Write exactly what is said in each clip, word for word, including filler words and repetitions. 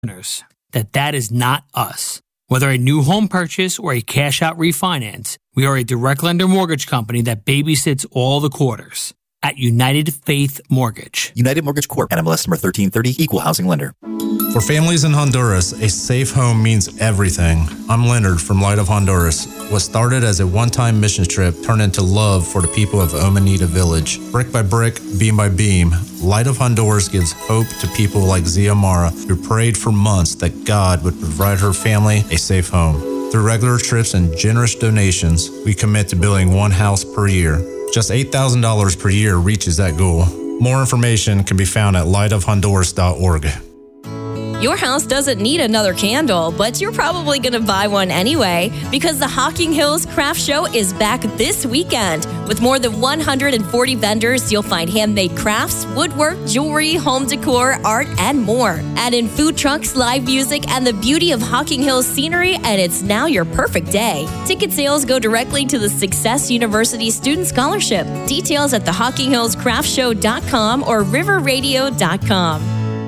that that is not us. Whether a new home purchase or a cash-out refinance, we are a direct lender mortgage company that babysits all the quarters. At United Faith Mortgage. United Mortgage Corp. N M L S number thirteen thirty, Equal Housing Lender. For families in Honduras, a safe home means everything. I'm Leonard from Light of Honduras. What started as a one-time mission trip turned into love for the people of Omanita Village. Brick by brick, beam by beam, Light of Honduras gives hope to people like Ziamara, who prayed for months that God would provide her family a safe home. Through regular trips and generous donations, we commit to building one house per year. Just eight thousand dollars per year reaches that goal. More information can be found at light of honduras dot org. Your house doesn't need another candle, but you're probably going to buy one anyway because the Hocking Hills Craft Show is back this weekend. With more than one hundred forty vendors, you'll find handmade crafts, woodwork, jewelry, home decor, art, and more. Add in food trucks, live music, and the beauty of Hocking Hills scenery, and it's now your perfect day. Ticket sales go directly to the Success University Student Scholarship. Details at the hocking hills craft show dot com or river radio dot com.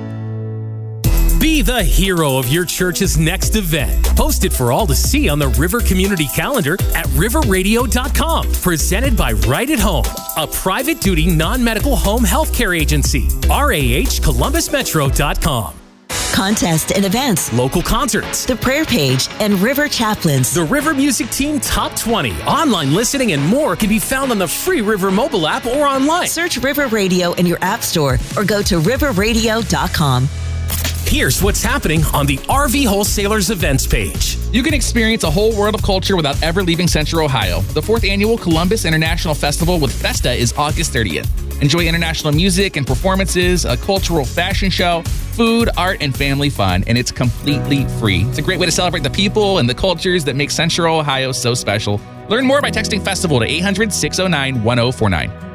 Be the hero of your church's next event. Post it for all to see on the River Community Calendar at river radio dot com. Presented by Right at Home, a private duty non-medical home health care agency. R A H Columbus Metro dot com. Contests and events, local concerts, the prayer page, and River Chaplains. The River Music Team Top twenty, online listening, and more can be found on the free River mobile app or online. Search River Radio in your app store or go to river radio dot com. Here's what's happening on the R V Wholesalers events page. You can experience a whole world of culture without ever leaving Central Ohio. The fourth annual Columbus International Festival with Festa is August thirtieth. Enjoy international music and performances, a cultural fashion show, food, art, and family fun, and it's completely free. It's a great way to celebrate the people and the cultures that make Central Ohio so special. Learn more by texting Festival to eight hundred, six oh nine, one oh four nine.